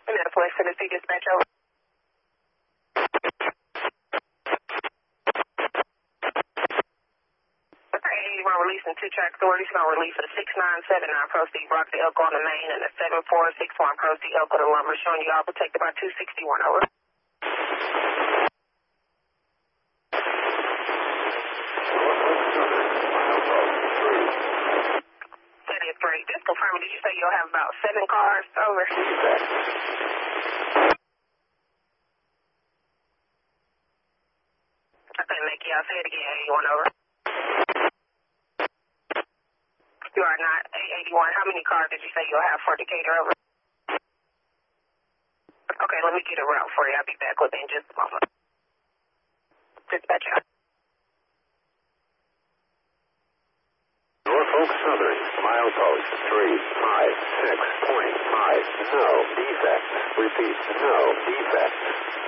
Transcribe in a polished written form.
Minneapolis, Tennessee, dispatch over. Okay, 81 releasing 2 track authorities. Going to release a 6979 proceed Rock to Elko on the main and a 7461 proceed Elko to Lumber, showing you all protected by 261 over. That is great. Just confirming, did you say you'll have about 7 cars over? Okay, Mickey, I'll say it again, 81 over. You are not 81. How many cars did you say you'll have for Decatur over? Okay, let me get a route for you. I'll be back within just a moment. Dispatch out. Norfolk Southern, milepost 356.5, no defects. Repeat, no defects.